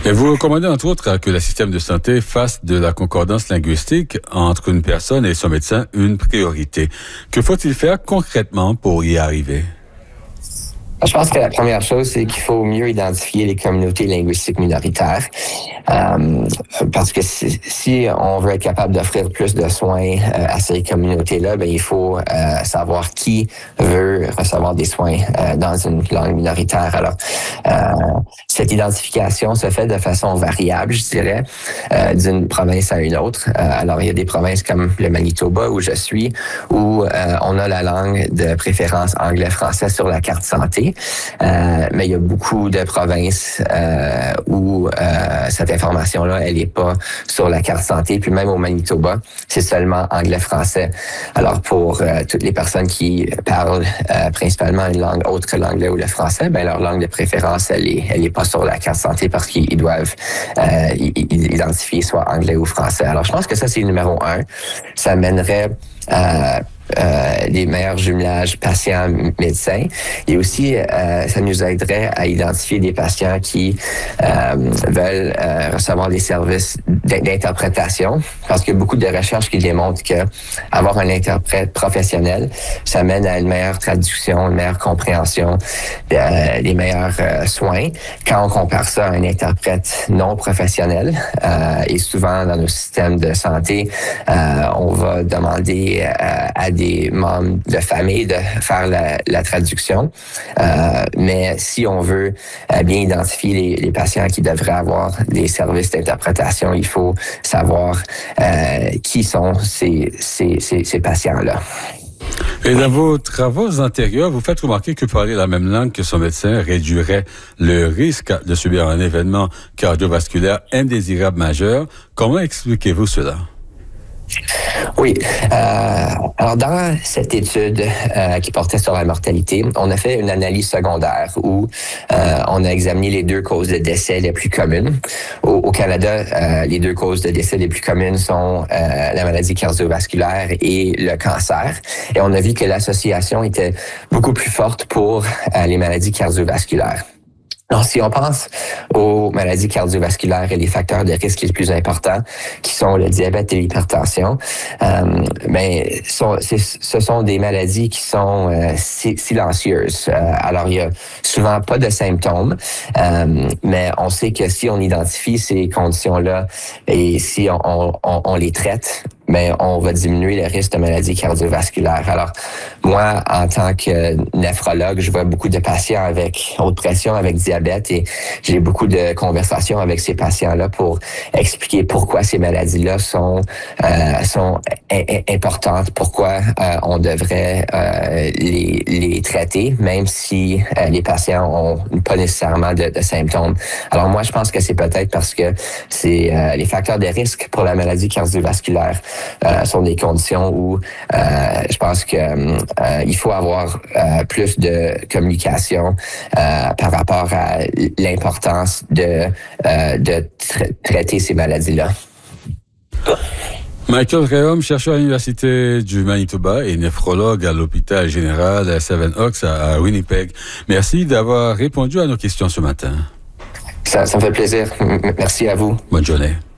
Et vous recommandez entre autres que le système de santé fasse de la concordance linguistique entre une personne et son médecin une priorité. Que faut-il faire concrètement pour y arriver? Je pense que la première chose, c'est qu'il faut mieux identifier les communautés linguistiques minoritaires. Parce que si on veut être capable d'offrir plus de soins à ces communautés-là, il faut savoir qui veut recevoir des soins dans une langue minoritaire. Alors, cette identification se fait de façon variable, je dirais, d'une province à une autre. Alors, il y a des provinces comme le Manitoba, où je suis, où on a la langue de préférence anglais-français sur la carte santé. Mais il y a beaucoup de provinces où cette information-là, elle n'est pas sur la carte santé. Puis même au Manitoba, c'est seulement anglais-français. Alors pour toutes les personnes qui parlent principalement une langue autre que l'anglais ou le français, leur langue de préférence, elle est pas sur la carte santé parce qu'ils doivent identifier soit anglais ou français. Alors je pense que ça, c'est numéro 1. Ça mènerait des meilleurs jumelages patients-médecins. Et aussi, ça nous aiderait à identifier des patients qui veulent recevoir des services d'interprétation, parce qu'il y a beaucoup de recherches qui démontrent que avoir un interprète professionnel, ça mène à une meilleure traduction, une meilleure compréhension, des meilleurs soins. Quand on compare ça à un interprète non professionnel, et souvent dans nos systèmes de santé, on va demander à des membres de famille de faire la traduction. Mais si on veut bien identifier les patients qui devraient avoir des services d'interprétation, il faut savoir qui sont ces patients-là. Et dans vos travaux antérieurs, vous faites remarquer que parler la même langue que son médecin réduirait le risque de subir un événement cardiovasculaire indésirable majeur. Comment expliquez-vous cela? Oui. Alors, dans cette étude qui portait sur la mortalité, on a fait une analyse secondaire où on a examiné les 2 causes de décès les plus communes. Au Canada, les 2 causes de décès les plus communes sont la maladie cardiovasculaire et le cancer. Et on a vu que l'association était beaucoup plus forte pour les maladies cardiovasculaires. Alors, si on pense aux maladies cardiovasculaires et les facteurs de risque les plus importants, qui sont le diabète et l'hypertension, ce sont des maladies qui sont silencieuses. Alors, il y a souvent pas de symptômes, mais on sait que si on identifie ces conditions-là et si on les traite, on va diminuer le risque de maladies cardiovasculaires. Alors, moi, en tant que néphrologue, je vois beaucoup de patients avec haute pression, avec diabète, et j'ai beaucoup de conversations avec ces patients-là pour expliquer pourquoi ces maladies-là sont importantes, pourquoi on devrait les traiter, même si les patients ont pas nécessairement de symptômes. Alors moi, je pense que c'est peut-être parce que c'est les facteurs de risque pour la maladie cardiovasculaire sont des conditions où je pense que il faut avoir plus de communication par rapport à l'importance de traiter ces maladies-là. Michael Rhéaume, chercheur à l'Université du Manitoba et néphrologue à l'hôpital général Seven Oaks à Winnipeg. Merci d'avoir répondu à nos questions ce matin. Ça me fait plaisir. Merci à vous. Bonne journée.